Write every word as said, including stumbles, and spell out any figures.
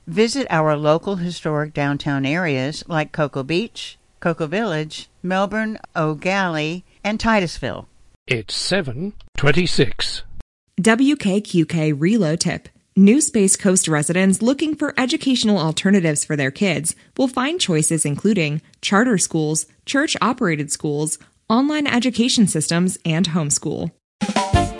Visit our local historic downtown areas like Cocoa Beach, Cocoa Village, Melbourne, O'Galley, and Titusville. It's seven twenty-six. W K Q K Reload Tip. New Space Coast residents looking for educational alternatives for their kids will find choices including charter schools, church-operated schools, online education systems, and homeschool.